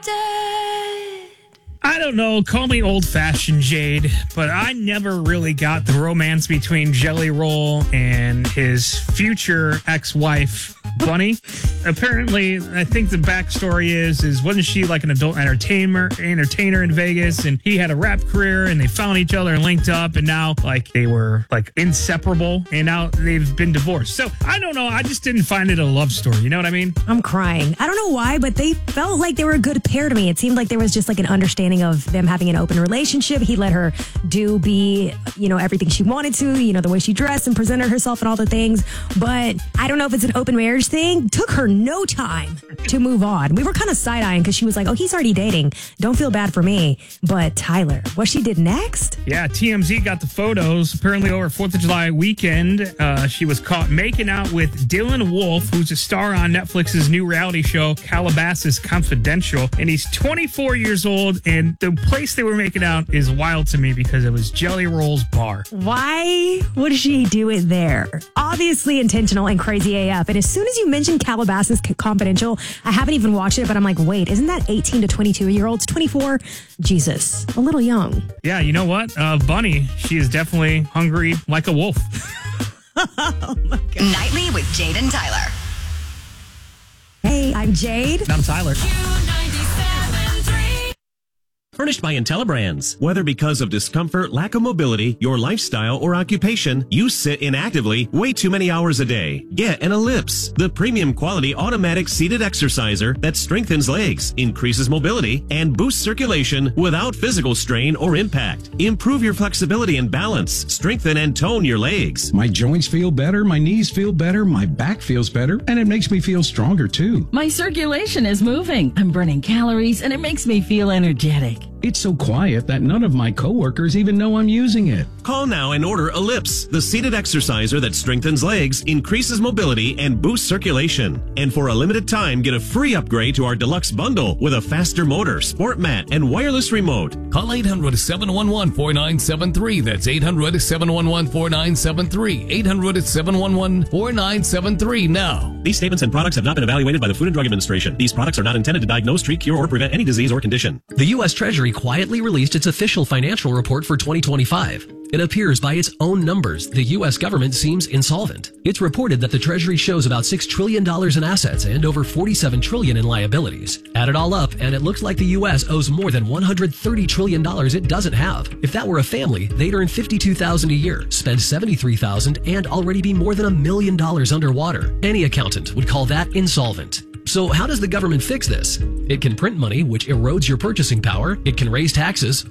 I don't know, call me old-fashioned, Jade, but I never really got the romance between Jelly Roll and his future ex-wife, Bunny. Apparently, I think the backstory is wasn't she like an adult entertainer in Vegas, and he had a rap career, and they found each other and linked up, and now like they were like inseparable, and now they've been divorced. So I don't know, I just didn't find it a love story. You know what I mean? I'm crying. I don't know why, but they felt like they were a good pair to me. It seemed like there was just like an understanding of them having an open relationship. He let her be, everything she wanted to, the way she dressed and presented herself and all the things. But I don't know if it's an open marriage thing. Took her no time to move on. We were kind of side-eyeing because she was like, oh, he's already dating. Don't feel bad for me. But Tyler, what she did next? Yeah, TMZ got the photos. Apparently over 4th of July weekend, she was caught making out with Dylan Wolf, who's a star on Netflix's new reality show, Calabasas Confidential. And he's 24 years old, and the place they were making out is wild to me because it was Jelly Roll's bar. Why would she do it there? Obviously intentional and crazy AF. And as soon as you mentioned Calabasas Confidential, I haven't even watched it, but I'm like, wait, isn't that 18 to 22-year-olds? 24? Jesus, a little young. Yeah, you know what? Bunny, she is definitely hungry like a wolf. Oh my God. Nightly with Jade and Tyler. Hey, I'm Jade. I'm Tyler. Furnished by IntelliBrands. Whether because of discomfort, lack of mobility, your lifestyle, or occupation, you sit inactively way too many hours a day. Get an Ellipse, the premium quality automatic seated exerciser that strengthens legs, increases mobility, and boosts circulation without physical strain or impact. Improve your flexibility and balance. Strengthen and tone your legs. My joints feel better, my knees feel better, my back feels better, and it makes me feel stronger too. My circulation is moving. I'm burning calories, and it makes me feel energetic. It's so quiet that none of my coworkers even know I'm using it. Call now and order Ellipse, the seated exerciser that strengthens legs, increases mobility, and boosts circulation. And for a limited time, get a free upgrade to our deluxe bundle with a faster motor, sport mat, and wireless remote. Call 800-711-4973. That's 800-711-4973. 800-711-4973 now. These statements and products have not been evaluated by the Food and Drug Administration. These products are not intended to diagnose, treat, cure, or prevent any disease or condition. The U.S. Treasury quietly released its official financial report for 2025. It appears by its own numbers, the U.S. government seems insolvent. It's reported that the Treasury shows about $6 trillion in assets and over $47 trillion in liabilities. Add it all up, and it looks like the U.S. owes more than $130 trillion it doesn't have. If that were a family, they'd earn $52,000 a year, spend $73,000, and already be more than $1 million underwater. Any accountant would call that insolvent. So how does the government fix this? It can print money, which erodes your purchasing power. It can raise taxes,